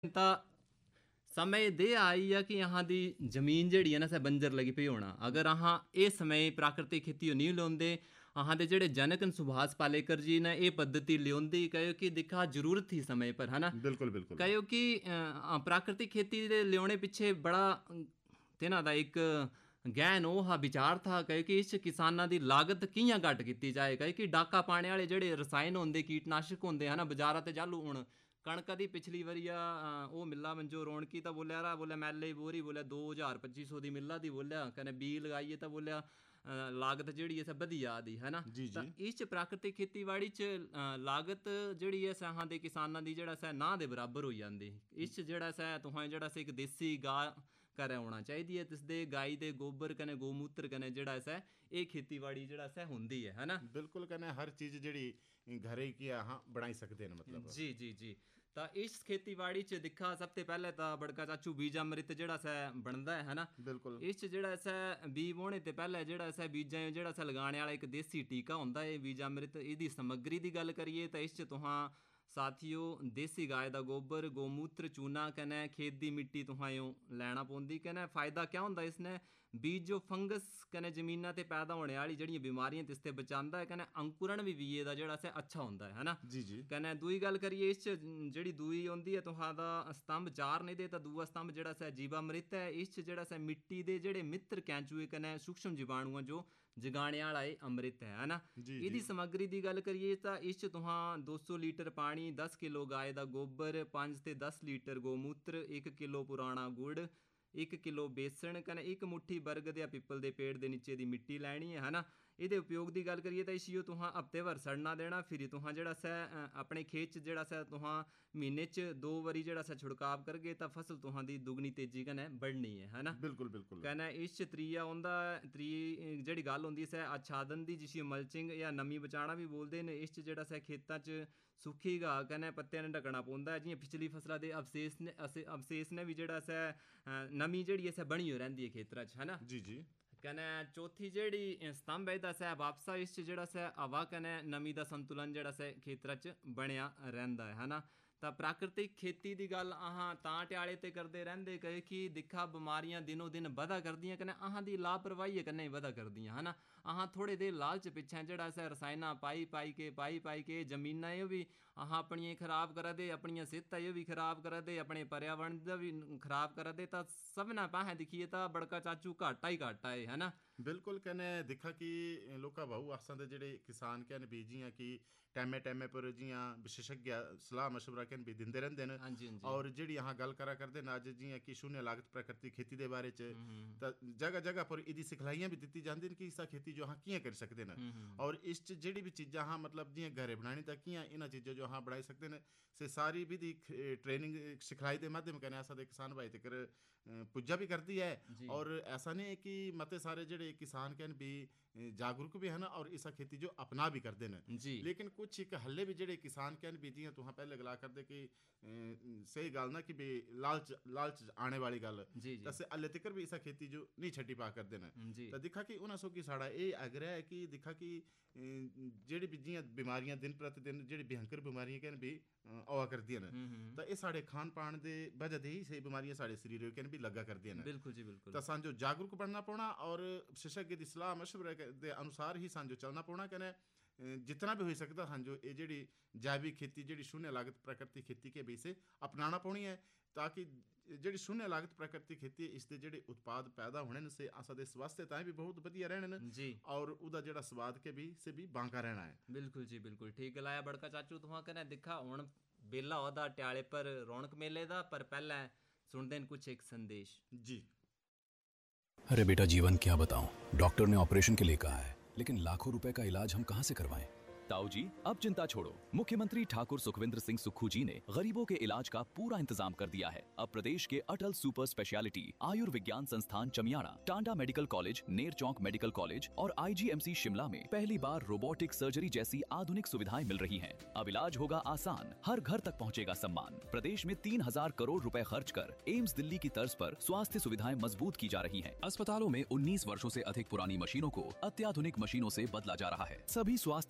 ਤਾਂ ਸਮੇਂ ਦੇ ਆਈ ਆ ਕਿ ਅਹਾਂ ਦੀ ਜ਼ਮੀਨ ਜਿਹੜੀ ਹੈ ਨਾ ਸੈ ਬੰਜਰ ਲੱਗੀ ਪਈ ਹੋਣਾ। ਅਗਰ ਅਹਾਂ ਇਹ ਸਮੇਂ ਪ੍ਰਾਕ੍ਰਿਤਿਕ ਖੇਤੀ ਨਹੀਂ ਲਾਉਂਦੇ, ਅਹਾਂ ਦੇ ਜਿਹੜੇ ਜਨਕ ਸੁਭਾਸ਼ ਪਾਲੇਕਰ ਜੀ ਨੇ ਇਹ ਪद्धਤੀ ਲਿਆਉਂਦੀ ਕਹੋ ਕਿ ਦਿਖਾ ਜ਼ਰੂਰਤ ਥੀ ਸਮੇਂ ਪਰ, ਹੈ ਨਾ। ਬਿਲਕੁਲ ਬਿਲकुल ਕਹੋ ਕਿ ਪ੍ਰਾਕ੍ਰਿਤਿਕ ਖੇਤੀ ਦੇ ਲਿਆਉਣੇ ਪਿੱਛੇ ਬੜਾ ਤਿਨਾਂ ਦਾ ਇੱਕ ਗਹਿਨ ਉਹ ਵਿਚਾਰ ਥਾ ਕਹੇ ਕਿ ਇਸ ਕਿਸਾਨਾਂ ਦੀ ਲਾਗਤ ਕਿਵੇਂ ਘੱਟ ਕੀਤੀ ਜਾਏ। ਕਹੇ ਕਿ ਡਾਕਾ ਪਾਣੇ ਵਾਲੇ ਜਿਹੜੇ ਰਸਾਇਣ ਹੁੰਦੇ, ਕੀਟਨਾਸ਼ਕ ਹੁੰਦੇ ਹਨ ਬਾਜ਼ਾਰਾਂ ਤੇ ਚਾਲੂ ਹੁਣ ਕਣਕ ਦੀ ਪਿਛਲੀ ਵਾਰੀ ਉਹ ਮਿੱਲਾ ਮੰਜੋ ਰੌਣਕੀ ਤਾਂ ਬੋਲਿਆ ਰਾ ਬੋਲਿਆ ਮੈਲੇ ਬੋਰੀ ਬੋਲਿਆ 2000-2500 ਦੀ ਮਿੱਲਾ ਦੀ ਬੋਲਿਆ ਕਹਿੰਦੇ ਬੀ ਲਗਾਈਏ ਤਾਂ ਬੋਲਿਆ ਲਾਗਤ ਜਿਹੜੀ ਹੈ ਵਧੀਆ ਦੀ, ਹੈ ਨਾ। ਤਾਂ ਇਸ 'ਚ ਪ੍ਰਾਕ੍ਰਿਤਿਕ ਖੇਤੀਬਾੜੀ 'ਚ ਲਾਗਤ ਜਿਹੜੀ ਹੈ ਸਹਾਂ ਦੇ ਕਿਸਾਨਾਂ ਦੀ ਜਿਹੜਾ ਸੈ ਨਾ ਦੇ ਬਰਾਬਰ ਹੋ ਜਾਂਦੀ। ਇਸ 'ਚ ਜਿਹੜਾ ਸੈ ਤੁਹਾਂ ਜਿਹੜਾ ਸੈ ਇੱਕ ਦੇਸੀ ਗਾਂ ਘਰ ਹੋਣਾ ਚਾਹੀਦੀ ਹੈ, ਤਿਸਦੇ ਗਾਈ ਦੇ ਗੋਬਰ ਕਨੇ ਗੋਮੂਤਰ ਕਨੇ ਜਿਹੜਾ ਸੈ ਇਹ ਖੇਤੀਬਾੜੀ ਜਿਹੜਾ ਸੈ ਹੁੰਦੀ ਹੈ ਨਾ। ਬਿਲਕੁਲ ਕਨੇ ਹਰ ਚੀਜ਼ ਜਿਹੜੀ ਘਰੇ ਕੀ ਆ ਬਣਾਈ ਸਕਦੇ ਨੇ ਮਤਲਬ। ਜੀ ਜੀ ਜੀ। ਤਾਂ ਇਸ ਖੇਤੀਬਾੜੀ 'ਚ ਦਿਖਾ ਸਭ ਤੋਂ ਪਹਿਲੇ ਤਾਂ ਬੜਕਾ ਚਾਚੂ ਬੀਜ ਅੰਮ੍ਰਿਤ ਜਿਹੜਾ ਸੈ ਬਣਦਾ ਹੈ ਨਾ। ਬਿਲਕੁਲ ਇਸ 'ਚ ਜਿਹੜਾ ਸੈ ਬੀ ਬੋਣੇ ਤੇ ਪਹਿਲੇ ਜਿਹੜਾ ਸੈ ਬੀਜਾਂ ਜਿਹੜਾ ਸੈ ਲਗਾਉਣ ਵਾਲਾ ਇੱਕ ਦੇਸੀ ਟੀਕਾ ਹੁੰਦਾ ਹੈ ਬੀਜ ਅੰਮ੍ਰਿਤ। ਇਹਦੀ ਸਮੱਗਰੀ ਦੀ ਗੱਲ ਕਰੀਏ ਤਾਂ ਇਸ 'ਚ ਤੁਹਾਂ ਸਾਥੀਓ ਦੇਸੀ ਗਾਏ ਦਾ ਗੋਬਰ ਗੋਮੂਤਰ ਚੂਨਾ ਕਨੇ ਖੇਤ ਦੀ ਮਿੱਟੀ ਤੁਹਾਇਓ ਲੈਣਾ ਪਉਂਦੀ। ਕਨੇ ਫਾਇਦਾ ਕਿਆ ਹੁੰਦਾ ਇਸ ਨੇ ਬੀਜ ਜੋ ਫੰਗਸ ਕਨੇ ਜ਼ਮੀਨਾਂ ਤੇ ਪੈਦਾ ਹੋਣੇ ਵਾਲੀ ਜਿਹੜੀਆਂ ਬਿਮਾਰੀਆਂ ਤਿਸ ਤੇ ਬਚਾਉਂਦਾ ਹੈ। ਕਨੇ ਅੰਕੁਰਣ ਵੀ ਇਹਦਾ ਜਿਹੜਾ ਸੈ ਅੱਛਾ ਹੁੰਦਾ ਹੈ ਨਾ। ਜੀ ਜੀ। ਕਨੇ ਦੂਈ ਗੱਲ ਕਰੀਏ ਇਸ 'ਚ ਜਿਹੜੀ ਦੂਈ ਹੁੰਦੀ ਹੈ ਤੁਹਾਡਾ ਸਤੰਭ ਚਾਰ ਨਹੀਂ ਦੇ ਤਾਂ ਦੂਆ ਸਤੰਭ ਜਿਹੜਾ ਸੈ ਜੀਵਾ ਅੰਮ੍ਰਿਤ ਹੈ। ਇਸ 'ਚ ਜਿਹੜਾ ਸੈ ਮਿੱਟੀ ਦੇ ਜਿਹੜੇ ਮਿੱਤਰ ਕੈਂਚੂਏ ਕਨੇ ਸੂਖਸ਼ਮ ਜੀਵਾਣੂ ਜੋ ਜਗਾਣੇ ਵਾਲਾ ਇਹ ਅੰਮ੍ਰਿਤ ਹੈ ਨਾ। ਇਹਦੀ ਸਮੱਗਰੀ ਦੀ ਗੱਲ ਕਰੀਏ ਤਾਂ ਇਸ 'ਚ ਤੁਹਾਂ 200 ਲੀਟਰ ਪਾਣੀ 10 ਕਿਲੋ ਗਾਏ ਦਾ ਗੋਬਰ 5 ਤੇ 10 ਲੀਟਰ ਗੋਮੂਤਰ 1 ਕਿਲੋ ਪੁਰਾਣਾ ਗੁੜ 1 ਕਿਲੋ ਬੇਸਣ ਕਨੇ 1 ਮੁੱਠੀ ਬਰਗਦ ਜਾਂ ਪਿੱਪਲ ਦੇ ਪੇੜ ਦੇ ਨੀਚੇ ਦੀ ਮਿੱਟੀ ਲੈਣੀ ਹੈ ਨਾ। ਇਹਦੇ ਉਪਯੋਗ ਦੀ ਗੱਲ ਕਰੀਏ ਤਾਂ ਇਸਿਓ ਤੁਹਾਂ ਹਫ਼ਤੇ ਭਰ ਸੜਨਾ ਦੇਣਾ। ਫਿਰ ਤੁਹਾਂ ਜਿਹੜਾ ਸੈ ਆਪਣੇ ਖੇਤ 'ਚ ਜਿਹੜਾ ਸੈ ਤੁਹਾਂ ਮਹੀਨੇ 'ਚ 2 ਵਾਰੀ ਜਿਹੜਾ ਸੈ ਛਿੜਕਾਵ ਕਰਗੇ ਤਾਂ ਫਸਲ ਤੁਹਾਂ ਦੀ ਦੁਗਣੀ ਤੇਜ਼ੀ ਕਨੇ बढ़नी ਹੈ ਨਾ। ਬਿਲਕੁਲ ਬਿਲकुल ਕਹਿੰਦਾ ਇਸ 'ਚ ਤਰੀਆ ਹੁੰਦਾ ਜਿਹੜੀ ਗੱਲ ਹੁੰਦੀ ਸੈ ਆਛਾਦਨ ਦੀ ਜਿਸੀ ਮਲਚਿੰਗ ਜਾਂ ਨਮੀ ਬਚਾਉਣਾ ਵੀ ਬੋਲਦੇ ਨੇ। ਇਸ 'ਚ ਜਿਹੜਾ ਸੈ ਖੇਤਾਂ 'ਚ ਸੁੱਕੀ ਘਾਹ ਕਹਿੰਦੇ ਪੱਤਿਆਂ ਨੇ ਢਕਣਾ ਪਾਉਂਦਾ ਜਿਵੇਂ ਪਿਛਲੀ ਫਸਲਾਂ ਦੇ ਅਵਸ਼ੇਸ਼ ਨੇ ਵੀ ਜਿਹੜਾ ਸੈ ਨਮੀ ਜਿਹੜੀ ਹੈ ਸੈ ਬਣੀ ਹੋ ਰਹਿੰਦੀ ਹੈ ਖੇਤਰਾਂ 'ਚ, ਹੈ ਨਾ। ਜੀ ਜੀ। ਕਨੇ ਚੌਥੀ ਜਿਹੜੀ ਸਤੰਭ ਇਹਦਾ ਸੈ ਵਾਪਸਾ ਇਸ 'ਚ ਜਿਹੜਾ ਸੈ ਹਵਾ ਕਨੇ ਨਮੀ ਦਾ ਸੰਤੁਲਨ ਜਿਹੜਾ ਸੈ ਖੇਤਰਾਂ 'ਚ ਬਣਿਆ ਰਹਿੰਦਾ ਹੈ ਨਾ। ਤਾਂ ਪ੍ਰਾਕ੍ਰਿਤਿਕ ਖੇਤੀ ਦੀ ਗੱਲ ਆਹਾਂ ਤਾਂ ਟਿਆਲੇ ਤੇ ਕਰਦੇ ਰਹਿੰਦੇ ਕਹੇ ਕਿ ਦਿਖਾ ਬਿਮਾਰੀਆਂ ਦਿਨੋਂ ਦਿਨ ਵਧਾ ਕਰਦੀਆਂ ਕਨੇ ਆਹਾਂ ਦੀ ਲਾਪਰਵਾਹੀ ਕਨੇ ਵਧਾ ਕਰਦੀਆਂ, ਹੈ ਨਾ। ਆਹਾਂ ਥੋੜੇ ਦੇ ਲਾਲਚ ਪਿੱਛੇ ਜਿਹੜਾ ਸੈ ਰਸਾਇਣਾ ਪਾਈ ਕੇ ਜ਼ਮੀਨਾਂ ਇਹ ਵੀ ਆਹਾਂ ਆਪਣੀਆਂ ਖਰਾਬ ਕਰਾ ਦੇ, ਆਪਣੀਆਂ ਸਿਹਤਾਂ ਇਹ ਵੀ ਖਰਾਬ ਕਰਾ ਦੇ, ਆਪਣੇ ਪਰਿਆਵਰਨ ਦਾ ਵੀ ਖਰਾਬ ਕਰਾ ਦੇ। ਤਾਂ ਸਭਨਾ ਪਾਸੇ ਦਿਖੀਏ ਤਾਂ ਬੜਕਾ ਚਾਚੂ ਘਾਟਾ ਹੀ ਘਾਟਾ ਹੈ ਨਾ। ਬਿਲਕੁਲ ਕਨੇ ਦਿਖਾ ਕਿ ਲੋਕਾਂ ਬਹੁ ਆਸਾਂ ਦੇ ਜਿਹੜੇ ਕਿਸਾਨ ਕਹਿਣ ਬੀਜੀਆਂ ਕਿ ਟੈਮੇ ਪਰ ਜੀਆਂ ਵਿਸ਼ੇਸ਼ज्ञ ਸਲਾਹ ਮਸ਼ਵਰਾ ਕਹਿਣ ਵੀ ਦਿੰਦੇ ਰਹਿੰਦੇ ਨੇ। ਔਰ ਜਿਹੜੀ ਆਹ ਗੱਲ ਕਰਾ ਕਰਦੇ ਨੇ ਅੱਜ ਜੀਆਂ ਕਿ ਸ਼ੂन्य ਲਾਗਤ ਪ੍ਰਾਕ੍ਰਿਤਿਕ ਖੇਤੀ ਦੇ ਬਾਰੇ 'ਚ ਤਾਂ ਜਗ੍ਹਾ ਪਰ ਇਹਦੀ ਸਿਖਲਾਈਆਂ ਵੀ ਦਿੱਤੀ ਜਾਂਦੀ ਨੇ ਕਿ ਇਸਾ ਖੇਤੀ ਜੋ ਹਾਂ ਕਿਵੇਂ ਕਰ ਸਕਦੇ ਨੇ। ਔਰ ਇਸ 'ਚ ਜਿਹੜੀ ਵੀ ਚੀਜ਼ਾਂ ਹਾਂ ਮਤਲਬ ਜਿਵੇਂ ਘਰੇ ਬਣਾਉਣੀ ਤਾਂ ਕਿਵੇਂ ਇਹਨਾਂ ਚੀਜ਼ਾਂ ਜੋ ਹਾਂ ਬਣਾਈ ਸਕਦੇ ਨੇ ਸੇ ਸਾਰੀ ਵੀ ਦੀ ट्रेनिंग सिखलाई के माध्यम कने ऐसा दे किसान भाई तक पुज्जा भी करती है। और ऐसा नहीं है कि मते सारे जेडे किसान कहन भी जागरूक भी है ना और इसा खेती जो अपना भी करते हैं। लेकिन कुछ एक हल्ले भी जेडे किसान कहन भी जी तुहां पहले गला कर दे कि सही गल ना कि भी लालच आने वाली गल तसे हल्ले तक भी इसा खेती जो नहीं छड्डी पा करते हैं। तो दिखा कि उन्हें सो कि साड़ा ये आग्रह है कि दिखा कि जेडी भी जियां बीमारियां दिन प्रतिदिन जेडी भयंकर बीमारियां कहन भी आवा करदियां ने तो ये साढ़े खान पान दे वजह ही सही बीमारियां साढ़े शरीर कहन भी लगा करदियां ने। बिल्कुल जी बिल्कुल। तो सांजो जागरूक बनना पौना और विशेषज्ञ की सलाह मशवरे के अनुसार ही सांजो चलना पौना कने जितना भी हो सकता सांजो ये जेडी जैविक खेती जेडी शून्य लागत प्राकृतिक खेती के भी से अपनाना पौनी है ताकि ਜਿਹੜੀ शून्य लागत प्राकृतिक खेती ਇਸ ਦੇ ਜਿਹੜੇ ਉਤਪਾਦ ਪੈਦਾ ਹੋਣੇ ਨੇ ਸੇ ਆਸਾ ਦੇ ਸਵਾਸਤੇ ਤਾਂ ਵੀ ਬਹੁਤ ਵਧੀਆ ਰਹਿਣੇ ਨੇ ਜੀ। ਔਰ ਉਹਦਾ ਜਿਹੜਾ ਸਵਾਦ ਕੇ ਵੀ ਸੇ ਵੀ ਬਾਂਕਾ ਰਹਿਣਾ ਹੈ। ਬਿਲਕੁਲ ਜੀ ਬਿਲकुल ਠੀਕ ਗਲਾਇਆ ਬੜਕਾ ਚਾਚੂ ਤੁਹਾਂ ਕਨੇ ਦਿਖਾ ਹੁਣ ਬੇਲਾ ਉਹਦਾ ਟਿਆਲੇ ਪਰ ਰੌਣਕ ਮੇਲੇ ਦਾ ਪਰ ਪਹਿਲਾਂ ਸੁਣਦੇ ਨੇ ਕੁਝ ਇੱਕ ਸੰदेश जी। अरे बेटा जीवन क्या बताऊं डॉक्टर ने ऑपरेशन के लिए कहा है लेकिन लाखों रुपए का इलाज हम कहां से करवाएं। ताऊ जी अब चिंता छोड़ो, मुख्यमंत्री ठाकुर सुखविंद्र सिंह सुक्खू जी ने गरीबों के इलाज का पूरा इंतजाम कर दिया है। अब प्रदेश के अटल सुपर स्पेशलिटी आयुर्विज्ञान संस्थान चमियाड़ा, टांडा मेडिकल कॉलेज, नेर चौक मेडिकल कॉलेज और IGMC शिमला में पहली बार रोबोटिक सर्जरी जैसी आधुनिक सुविधाएं मिल रही हैं। अब इलाज होगा आसान, हर घर तक पहुंचेगा सम्मान। प्रदेश में 3000 करोड़ रुपए खर्च कर एम्स दिल्ली की तर्ज पर स्वास्थ्य सुविधाएं मजबूत की जा रही हैं। अस्पतालों में 19 वर्षों से अधिक पुरानी मशीनों को अत्याधुनिक मशीनों से बदला जा रहा है। सभी स्वास्थ्य संस्थानों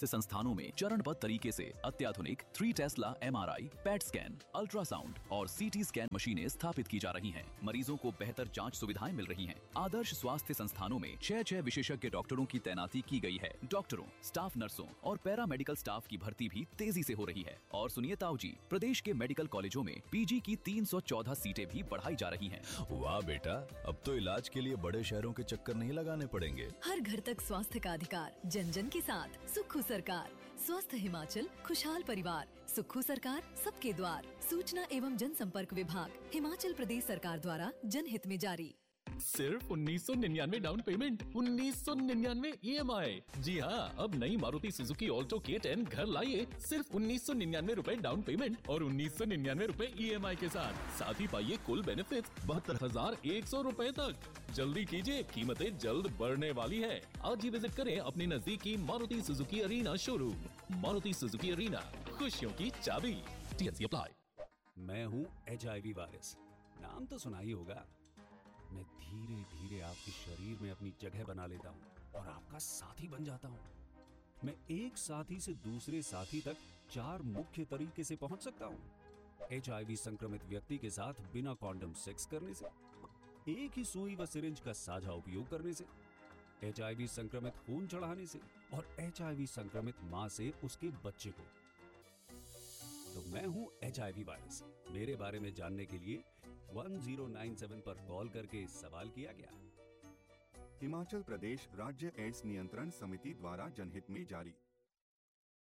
संस्थानों में चरणबद्ध तरीके से अत्याधुनिक 3 Tesla MRI, PET scan, ultrasound और CT स्कैन मशीनें स्थापित की जा रही हैं। मरीजों को बेहतर जांच सुविधाएं मिल रही हैं। आदर्श स्वास्थ्य संस्थानों में 6 विशेषज्ञ डॉक्टरों की तैनाती की गई है। डॉक्टरों, स्टाफ नर्सों और पैरा मेडिकल स्टाफ की भर्ती भी तेजी से हो रही है। और सुनिए ताऊ जी, प्रदेश के मेडिकल कॉलेजों में PG की 314 सीटें भी बढ़ाई जा रही हैं। वाह बेटा, अब तो इलाज के लिए बड़े शहरों के चक्कर नहीं लगाने पड़ेंगे। हर घर तक स्वास्थ्य का अधिकार, जन जन के साथ सुक्खू सरकार। स्वस्थ हिमाचल, खुशहाल परिवार। सुक्खू सरकार, सबके द्वार। सूचना एवं जनसंपर्क विभाग, हिमाचल प्रदेश सरकार द्वारा जनहित में जारी। सिर्फ 1999 डाउन पेमेंट, 1999 EMI। जी हाँ, अब नई मारुति सुजुकी ऑल्टो K10 घर लाइए सिर्फ 1999 रुपए डाउन पेमेंट और 1999 रुपए EMI के साथ ही पाइए कुल बेनिफिट 72,100 रुपए तक। जल्दी कीजिए, कीमतें जल्द बढ़ने वाली है। आज ही विजिट करें अपने नजदीकी Maruti Suzuki arena showroom. Maruti Suzuki arena, खुशियों की चाबी। TNC apply. मैं हूँ HIV वायरस, नाम तो सुना ही होगा। मैं धीरे धीरे आपके शरीर में अपनी जगह बना लेता हूँ और आपका साथी बन जाता हूँ। मैं एक साथी से दूसरे साथी तक 4 मुख्य तरीके से पहुंच सकता हूँ। HIV संक्रमित व्यक्ति के साथ बिना कॉन्डम सेक्स करने से, एक ही सुई व सिरिंज का साझा उपयोग करने से, HIV संक्रमित खून चढ़ाने से और HIV संक्रमित मां से उसके बच्चे को। तो मैं हूं HIV वायरस। मेरे बारे में जानने के लिए 1097 पर कॉल करके सवाल किया गया। हिमाचल प्रदेश राज्य एड्स नियंत्रण समिति द्वारा जनहित में जारी।